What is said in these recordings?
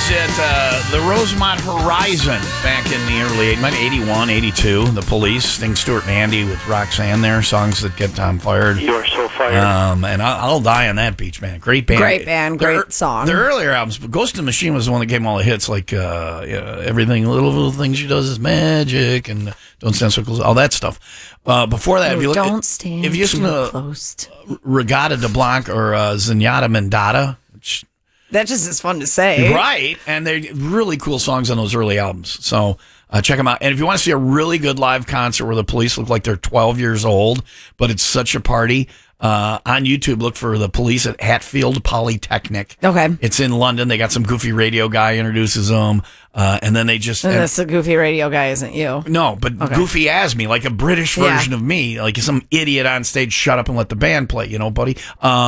at the Rosemont Horizon back in the early 81, 82. The Police, Sting, Stewart, and Andy with Roxanne there. Songs that get Tom fired. You are so fired. And I'll die on that beach, man. Great band. Great band, great song. Their earlier albums, Ghost in the Machine was the one that gave them all the hits, like Everything, Little Things She Does Is Magic, and Don't Stand So Close, all that stuff. Before that, if you look Don't stand if you listen to close to Regatta de Blanc or Zenyatta Mendata, which that just is fun to say. right, and they're really cool songs on those early albums. So check them out. And if you want to see a really good live concert where the Police look like they're 12 years old, but it's such a party, on YouTube, look for the Police at Hatfield Polytechnic. Okay. It's in London. They got some goofy radio guy introduces them, and then they just... And this goofy radio guy isn't you. No, but goofy as me, like a British version of me, like some idiot on stage, shut up and let the band play, buddy.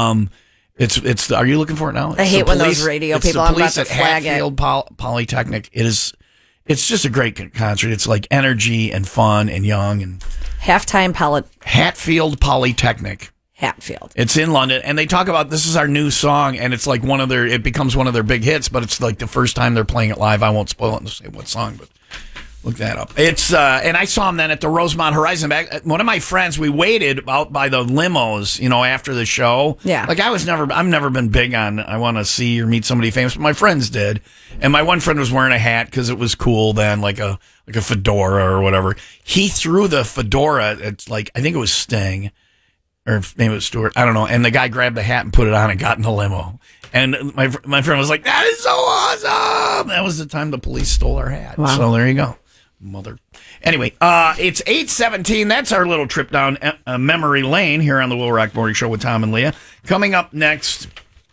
It's. Are you looking for it now? I hate when those radio people. The Police I'm at about to flag Hatfield Polytechnic. It's just a great concert. It's like energy and fun and young and Halftime Hatfield Polytechnic. Hatfield. It's in London, and they talk about this is our new song, and it's like it becomes one of their big hits, but it's like the first time they're playing it live. I won't spoil it and say what song, but look that up. It's and I saw them then at the Rosemont Horizon. Back, one of my friends, we waited out by the limos, after the show. Yeah. Like I've never been big on I want to see or meet somebody famous, but my friends did, and my one friend was wearing a hat because it was cool then, like a fedora or whatever. He threw the fedora at I think it was Sting. Or maybe it was Stewart, I don't know. And the guy grabbed the hat and put it on and got in the limo. And my friend was like, "That is so awesome!" That was the time the Police stole our hat. Wow. So there you go, mother. Anyway, it's 8:17. That's our little trip down memory lane here on the Will Rock Morning Show with Tom and Leah. Coming up next,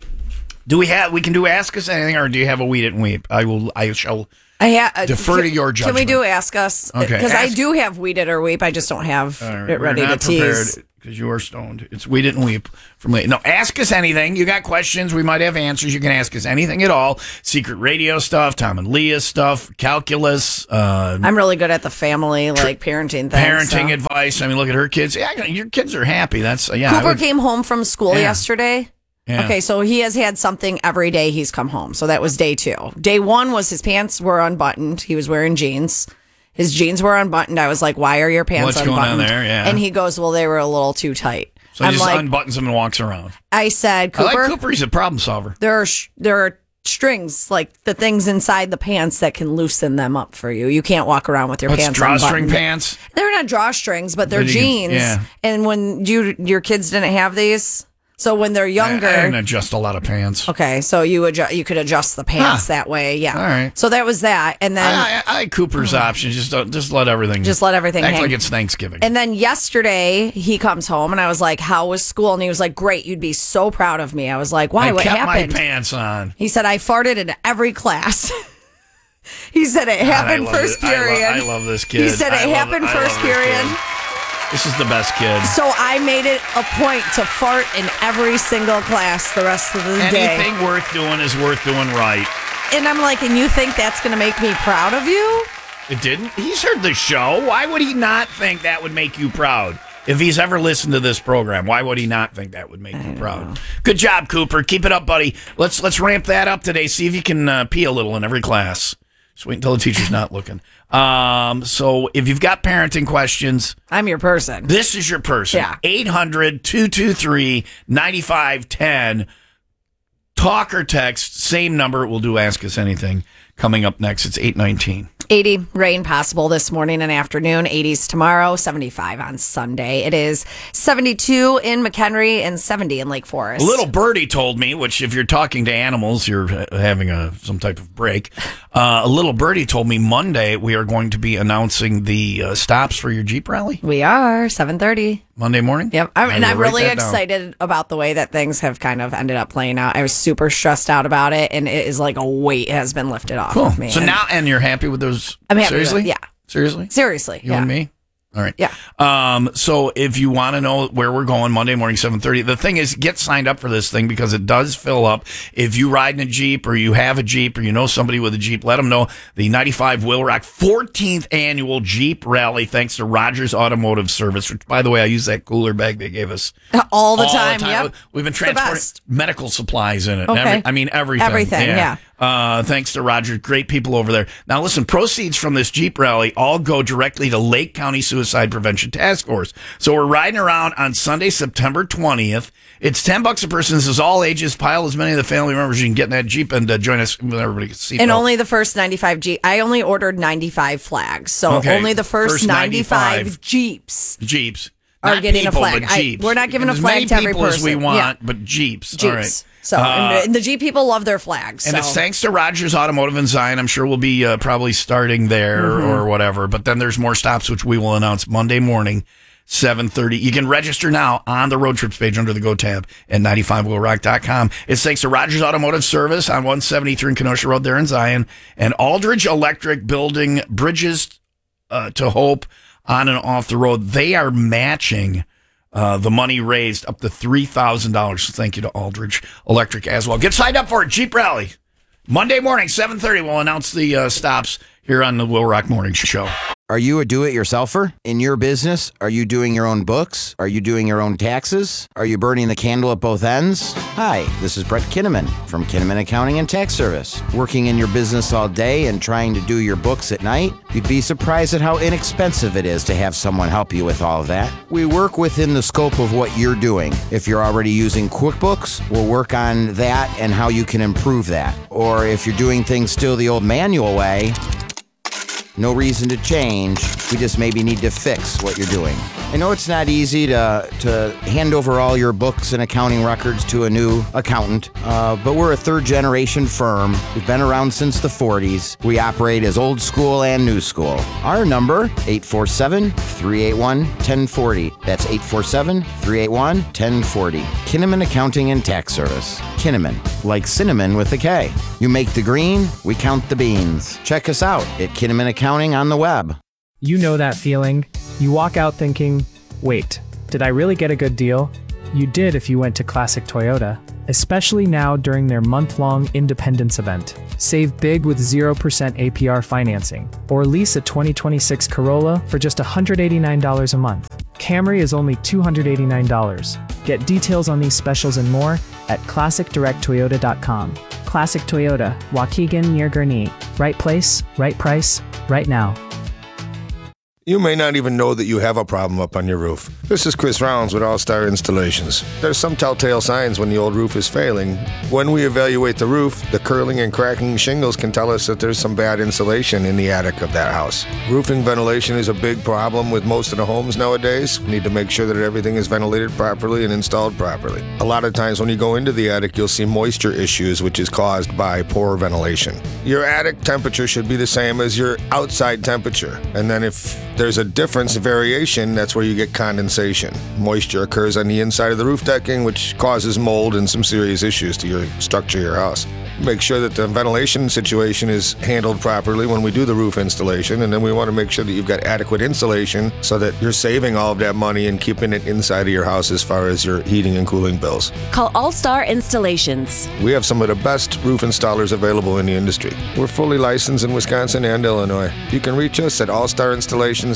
we can do Ask Us Anything, or do you have a Weed It and Weep? I shall defer to your judgment. Can we do Ask Us? Okay. Because I do have Weed It or Weep. I just don't have it ready to tease. Because you are stoned. It's We Didn't Weep from Leah. No, ask us anything. You got questions. We might have answers. You can ask us anything at all. Secret radio stuff, Tom and Leah stuff, calculus. I'm really good at the family, parenting things. Parenting advice. I mean, look at her kids. Yeah, your kids are happy. That's, Cooper came home from school yesterday. Yeah. Okay, so he has had something every day he's come home. So that was day 2. Day 1 was his pants were unbuttoned. He was wearing jeans. His jeans were unbuttoned. I was like, "Why are your pants unbuttoned?" What's going on there? Yeah. And he goes, "Well, they were a little too tight." So he just unbuttons them and walks around. I said, "Cooper, I like Cooper. He's a problem solver. There are strings, like the things inside the pants that can loosen them up for you. You can't walk around with your pants unbuttoned." Drawstring pants? They're not drawstrings, but they're jeans. Yeah. And when your kids didn't have these, so when they're younger, I didn't adjust a lot of pants. Okay, so you could adjust the pants that way. Yeah. All right. So that was that, and then I like Cooper's options. Just let everything. Act like it's Thanksgiving. And then yesterday he comes home, and I was like, "How was school?" And he was like, "Great, you'd be so proud of me." I was like, "Why? What happened?" I kept my pants on. He said, "I farted in every class." He said it happened first period. I love this kid. He said it happened first period. This is the best kid. So I made it a point to fart in every single class the rest of the day. Anything worth doing is worth doing right. And I'm like, and you think that's going to make me proud of you? It didn't? He's heard the show. Why would he not think that would make you proud? If he's ever listened to this program, why would he not think that would make you proud? Know. Good job, Cooper. Keep it up, buddy. Let's ramp that up today. See if you can pee a little in every class. Just wait until the teacher's not looking. So if you've got parenting questions, I'm your person. This is your person. Yeah. 800-223-9510. Talk or text, same number. We'll do Ask Us Anything. Coming up next, it's 8:19. 80 rain possible this morning and afternoon. 80s tomorrow, 75 on Sunday. It is 72 in McHenry and 70 in Lake Forest. A little birdie told me, which if you're talking to animals, you're having some type of break. A little birdie told me Monday we are going to be announcing the stops for your Jeep rally. We are, 7:30. Monday morning? Yep. I'm really excited about the way that things have kind of ended up playing out. I was super stressed out about it, and it is like a weight has been lifted off of me. So now, and you're happy with those? I'm happy. Seriously? Yeah. Seriously? You and me? All right. Yeah. So if you want to know where we're going Monday morning, 7:30, the thing is, get signed up for this thing because it does fill up. If you ride in a Jeep or you have a Jeep or you know somebody with a Jeep, let them know the 95 Will Rock 14th annual Jeep rally, thanks to Rogers Automotive Service, which, by the way, I use that cooler bag they gave us all the time. Yep. We've been transporting medical supplies in it. Okay. Everything. Everything, yeah. Thanks to Roger. Great people over there. Now, listen, proceeds from this Jeep rally all go directly to Lake County Suicide Prevention Task Force. So we're riding around on Sunday, September 20th. It's $10 a person. This is all ages. Pile as many of the family members as you can get in that Jeep and join us when everybody can see. And only the first 95 Jeep. I only ordered 95 flags. So only the first 95 Jeeps. Are getting people, a flag. We're not giving a flag to every person. As we want, but Jeeps. All right. So and the Jeep people love their flags. And it's thanks to Rogers Automotive in Zion. I'm sure we'll be probably starting there or whatever. But then there's more stops, which we will announce Monday morning, 7:30. You can register now on the road trips page under the Go tab at 95willrock.com. It's thanks to Rogers Automotive Service on 173 in Kenosha Road there in Zion. And Aldridge Electric building bridges to hope on and off the road. They are matching the money raised up to $3,000. So thank you to Aldridge Electric as well. Get signed up for it. Jeep Rally. Monday morning, 7:30. We'll announce the stops here on the Will Rock Morning Show. Are you a do-it-yourselfer? In your business, are you doing your own books? Are you doing your own taxes? Are you burning the candle at both ends? Hi, this is Brett Kinnaman from Kinnaman Accounting and Tax Service. Working in your business all day and trying to do your books at night? You'd be surprised at how inexpensive it is to have someone help you with all of that. We work within the scope of what you're doing. If you're already using QuickBooks, we'll work on that and how you can improve that. Or if you're doing things still the old manual way, no reason to change. We just maybe need to fix what you're doing. I know it's not easy to hand over all your books and accounting records to a new accountant, but we're a third-generation firm. We've been around since the 40s. We operate as old school and new school. Our number, 847-381-1040. That's 847-381-1040. Kinnaman Accounting and Tax Service. Kinnaman, like cinnamon with a K. You make the green, we count the beans. Check us out at Kinnaman Accounting on the web. You know that feeling. You walk out thinking, wait, did I really get a good deal? You did if you went to Classic Toyota, especially now during their month-long Independence event. Save big with 0% APR financing, or lease a 2026 Corolla for just $189 a month. Camry is only $289. Get details on these specials and more at ClassicDirectToyota.com. Classic Toyota, Waukegan near Gurnee. Right place, right price, right now. You may not even know that you have a problem up on your roof. This is Chris Rounds with All Star Installations. There's some telltale signs when the old roof is failing. When we evaluate the roof, the curling and cracking shingles can tell us that there's some bad insulation in the attic of that house. Roofing ventilation is a big problem with most of the homes nowadays. We need to make sure that everything is ventilated properly and installed properly. A lot of times when you go into the attic, you'll see moisture issues, which is caused by poor ventilation. Your attic temperature should be the same as your outside temperature. And then if there's a difference, a variation, that's where you get condensation. Moisture occurs on the inside of the roof decking, which causes mold and some serious issues to your structure of your house. Make sure that the ventilation situation is handled properly when we do the roof installation, and then we want to make sure that you've got adequate insulation so that you're saving all of that money and keeping it inside of your house as far as your heating and cooling bills. Call All Star Installations. We have some of the best roof installers available in the industry. We're fully licensed in Wisconsin and Illinois. You can reach us at allstarinstallations.net.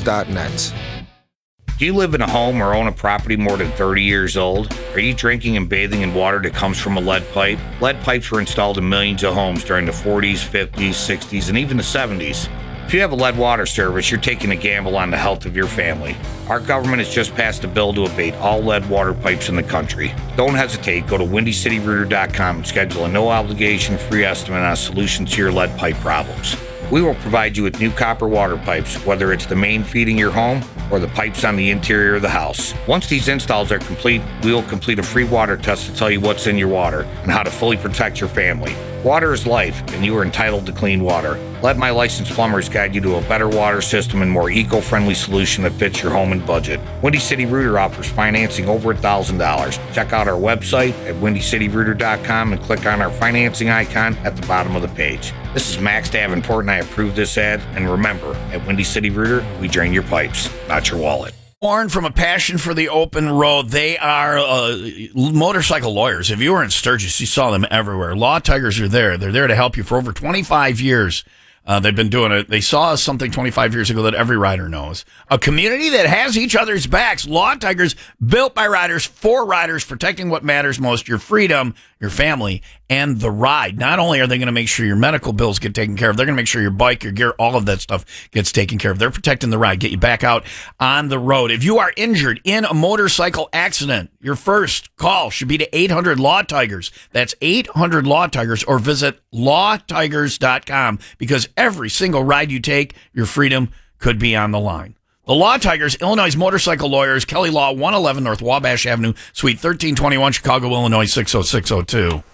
Do you live in a home or own a property more than 30 years old? Are you drinking and bathing in water that comes from a lead pipe? Lead pipes were installed in millions of homes during the 40s, 50s, 60s, and even the 70s. If you have a lead water service, you're taking a gamble on the health of your family. Our government has just passed a bill to abate all lead water pipes in the country. Don't hesitate. Go to WindyCityRooter.com and schedule a no-obligation free estimate on solutions to your lead pipe problems. We will provide you with new copper water pipes, whether it's the main feeding your home or the pipes on the interior of the house. Once these installs are complete, we will complete a free water test to tell you what's in your water and how to fully protect your family. Water is life, and you are entitled to clean water. Let my licensed plumbers guide you to a better water system and more eco-friendly solution that fits your home and budget. Windy City Rooter offers financing over $1,000. Check out our website at WindyCityRooter.com and click on our financing icon at the bottom of the page. This is Max Davenport, and I approve this ad. And remember, at Windy City Rooter, we drain your pipes, not your wallet. Born from a passion for the open road. They are motorcycle lawyers. If you were in Sturgis, you saw them everywhere. Law Tigers are there. They're there to help you for over 25 years. They've been doing it. They saw something 25 years ago that every rider knows. A community that has each other's backs. Law Tigers, built by riders, for riders, protecting what matters most, your freedom, your family, and the ride. Not only are they going to make sure your medical bills get taken care of, they're going to make sure your bike, your gear, all of that stuff gets taken care of. They're protecting the ride, get you back out on the road. If you are injured in a motorcycle accident, your first call should be to 800 Law Tigers. That's 800 Law Tigers, or visit lawtigers.com, because every single ride you take, your freedom could be on the line. The Law Tigers, Illinois motorcycle lawyers, Kelly Law, 111 North Wabash Avenue, Suite 1321, Chicago, Illinois, 60602.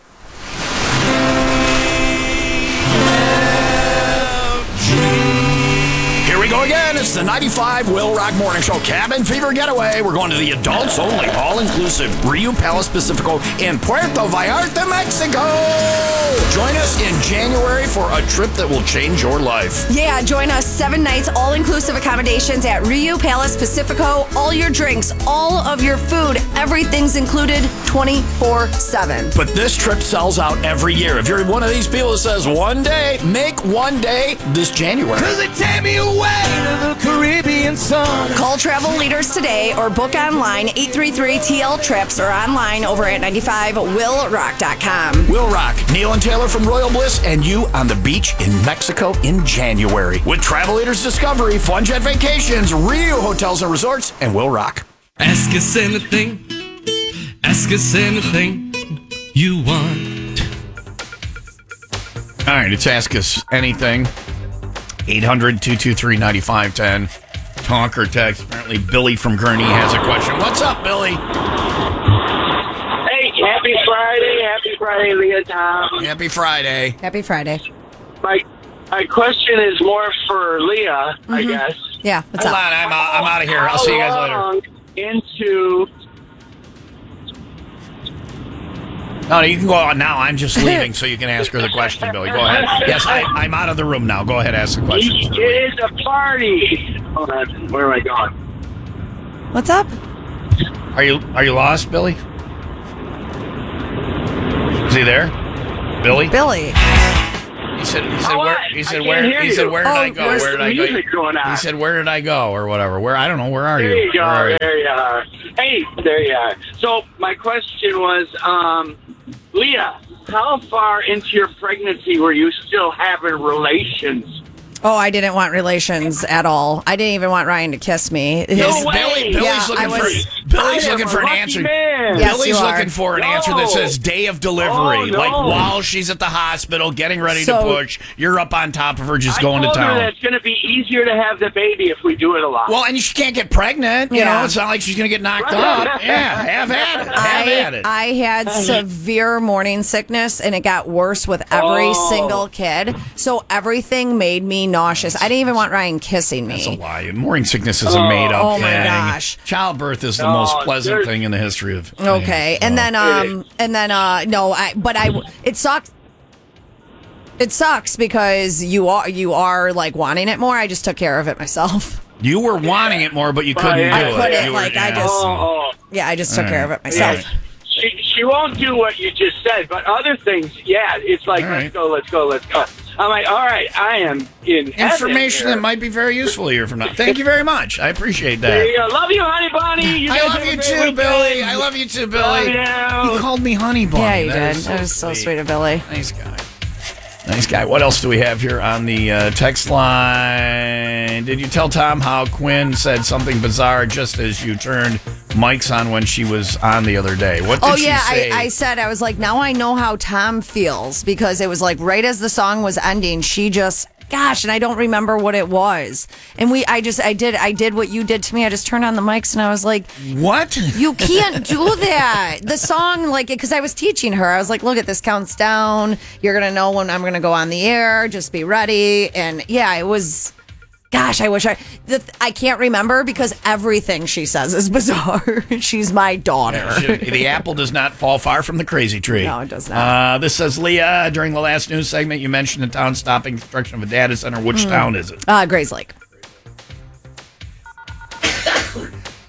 Here we go again. It's the 95 Will Rock Morning Show Cabin Fever Getaway. We're going to the adults only, all-inclusive Rio Palace Pacifico in Puerto Vallarta, Mexico. Join us in January for a trip that will change your life. Yeah, join us 7 nights, all-inclusive accommodations at Rio Palace Pacifico. All your drinks, all of your food, everything's included 24/7. But this trip sells out every year. If you're one of these people that says one day, make one day this January. Call Travel Leaders today or book online 833-TL Trips, or online over at 95willrock.com. Will Rock, Neil and Taylor from Royal Bliss, and you on the beach in Mexico in January with Travel Leaders Discovery, Fun Jet Vacations, Rio Hotels and Resorts, and Will Rock. Ask us anything you want. All right, it's Ask Us Anything. 800-223-9510. Talk or text. Apparently, Billy from Gurney has a question. What's up, Billy? Hey, happy Friday. Happy Friday, Leah, Tom. Happy Friday. Happy Friday. My question is more for Leah, I guess. Yeah, what's Hold up? on, I'm out of here. I'll see you guys later. How long into... No, you can go on now. I'm just leaving, so you can ask her the question, Billy. Go ahead. Yes, I'm out of the room now. Go ahead, ask the question. It is a party. Hold on, where am I going? What's up? Are you lost, Billy? Is he there? Billy? Billy. He said Oh, where what? he said I where can't hear he said you. where did I go? There's Where did some I go? music going on. He said where did I go or whatever. Where I don't know. Where are you? There you go. Where are you? There you are. Hey, there you are. So my question was, Leah, how far into your pregnancy were you still having relations? Oh, I didn't want relations at all. I didn't even want Ryan to kiss me. No way. Billy's Yeah, looking I was- Billy's I am looking a for an lucky answer. man. Yes, Billy's you are. looking for an answer that No. says day of delivery, Oh, no. like while she's at the hospital getting ready to So- push. You're up on top of her, just going to I told her town. that it's going to be easier to have the baby if we do it a lot. Well, and she can't get pregnant. You Yeah. know, it's not like she's going to get knocked up. Yeah, have at it. Have at it. I had severe morning sickness, and it got worse with every Oh. single kid. So everything made me nauseous. I didn't even want Ryan kissing me. That's a lie. Morning sickness is a made-up Oh, thing. my gosh. Childbirth is the No, most pleasant there's- thing in the history of. Okay, things. and then it sucked. It sucks because you are like wanting it more. I just took care of it myself. You were wanting it more, but you couldn't yeah. do I it. couldn't, You were- like, I yeah. just- Oh, Yeah, I just took All care right. of it myself. Yeah. she won't do what you just said, but other things, yeah, it's like, All right. let's go. I'm like, all right, I am in heaven Information here. that might be very useful a year from now. Thank you very much. I appreciate There that. you go. Love you, honey bunny. You I guys love have a you great too, weekend. Billy. I love you too, Billy. Love you. He called me honey bunny. Yeah, you That did. is That was so sweet of Billy. Nice guy. Nice guy. What else do we have here on the text line? Did you tell Tom how Quinn said something bizarre just as you turned mics on when she was on the other day? What did Oh she yeah, say? I said, I was like, now I know how Tom feels, because it was like right as the song was ending, she just, gosh, and I don't remember what it was. And I did what you did to me. I just turned on the mics and I was like, What? you can't do that. The song, like, because I was teaching her, I was like, look at this counts down. You're going to know when I'm going to go on the air. Just be ready. And yeah, it was, gosh, I wish I can't remember because everything she says is bizarre. She's my daughter. The apple does not fall far from the crazy tree. No, it does not. This says, Leah, during the last news segment, you mentioned the town stopping construction of a data center. Which town is it? Grays Lake.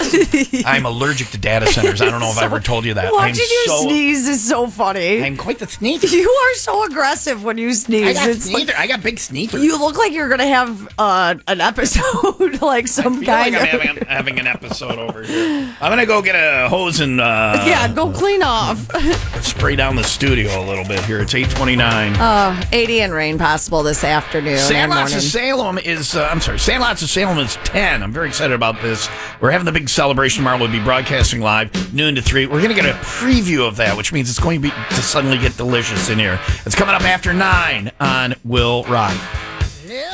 I'm allergic to data centers. I don't know if I ever told you that. Watching you sneeze is so funny. I'm quite the sneezer. You are so aggressive when you sneeze. I got big sneezers. You look like you're going to have an episode, like some kind like of... I'm having an episode over here. I'm going to go get a hose and go clean off. spray down the studio a little bit here. It's 8:29. 80 and rain possible this afternoon and Sandlots morning. of Salem is, Sandlots of Salem is 10. I'm very excited about this. We're having the big celebration tomorrow. We'll be broadcasting live, noon to 3. We're going to get a preview of that, which means it's going to suddenly get delicious in here. It's coming up after 9 on Will Rock.